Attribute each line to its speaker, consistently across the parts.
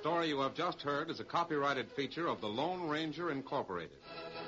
Speaker 1: story you have just heard is a copyrighted feature of the Lone Ranger Incorporated.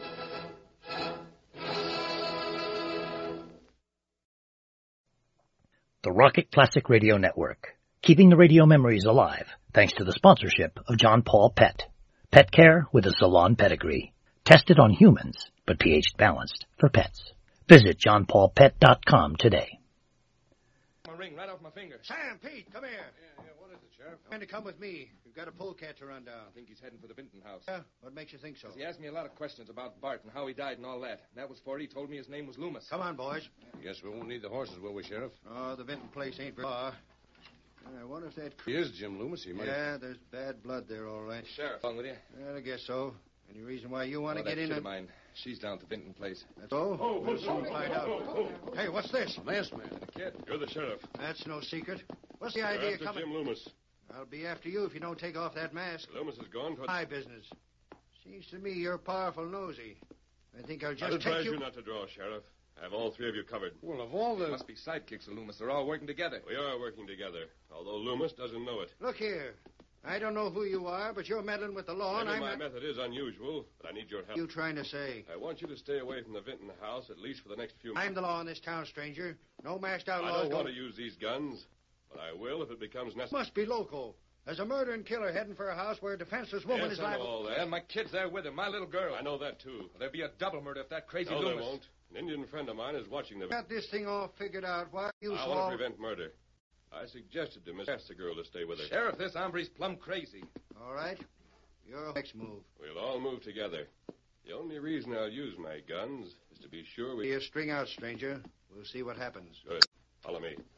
Speaker 2: The Rocket Classic Radio Network, keeping the radio memories alive thanks to the sponsorship of John Paul Pet. Pet care with a salon pedigree. Tested on humans, but pH balanced for pets. Visit johnpaulpet.com today.
Speaker 3: My ring right off my finger.
Speaker 4: Sam, Pete, come here.
Speaker 3: Yeah, what is it, Sheriff?
Speaker 4: Trying to come with me. We've got a polecat to run down.
Speaker 3: I think he's heading for the Vinton house.
Speaker 4: Yeah? What makes you think so?
Speaker 3: He asked me a lot of questions about Bart and how he died and all that. That was before he told me his name was Loomis.
Speaker 4: Come on, boys.
Speaker 5: Guess we won't need the horses, will we, Sheriff?
Speaker 4: Oh, the Vinton place ain't very far. I wonder if that...
Speaker 5: He is Jim Loomis. He might...
Speaker 4: Yeah, there's bad blood there, all right.
Speaker 3: Sheriff, along with you?
Speaker 4: Well, I guess so. Any reason why you want to get in?
Speaker 3: That kid of mine. She's down at the Vinton place.
Speaker 4: That's all? We'll soon find out. Hey, what's this?
Speaker 5: Masked man.
Speaker 3: The kid.
Speaker 6: You're the sheriff.
Speaker 4: That's no secret. What's the
Speaker 6: You're
Speaker 4: idea
Speaker 6: after
Speaker 4: coming?
Speaker 6: Jim Loomis.
Speaker 4: I'll be after you if you don't take off that mask.
Speaker 6: Loomis is gone.
Speaker 4: My business. Seems to me you're powerful nosy. I think I'll
Speaker 6: I'd
Speaker 4: just
Speaker 6: advise
Speaker 4: take you...
Speaker 6: not to draw, Sheriff. I have all three of you covered.
Speaker 5: Well, of all
Speaker 3: They
Speaker 5: the...
Speaker 3: must be sidekicks of Loomis. They're all working together.
Speaker 6: We are working together, although Loomis doesn't know it.
Speaker 4: Look here. I don't know who you are, but you're meddling with the law, and
Speaker 6: Maybe
Speaker 4: I'm
Speaker 6: my
Speaker 4: not...
Speaker 6: method is unusual, but I need your help.
Speaker 4: You trying to say?
Speaker 6: I want you to stay away from the Vinton house, at least for the next few months.
Speaker 4: I'm the law in this town, stranger. No masked
Speaker 6: I
Speaker 4: outlaws
Speaker 6: don't want to use these guns, but I will if it becomes necessary.
Speaker 4: Must be local. There's a murder and killer heading for a house where a defenseless woman
Speaker 6: Yes,
Speaker 4: is
Speaker 6: I know
Speaker 4: liable...
Speaker 6: all that.
Speaker 3: And my kid's there with him, my little girl.
Speaker 6: I know that, too.
Speaker 3: There'll be a double murder if that crazy
Speaker 6: No,
Speaker 3: Loomis...
Speaker 6: there won't. An Indian friend of mine is watching the...
Speaker 4: Got this thing all figured out. Why you
Speaker 6: I want to prevent murder. I suggested to Miss ask the girl to stay with her.
Speaker 3: Sheriff, this hombre's plumb crazy.
Speaker 4: All right. Your next move.
Speaker 6: We'll all move together. The only reason I'll use my guns is to be sure we...
Speaker 4: You string out, stranger. We'll see what happens.
Speaker 6: Good. Follow me.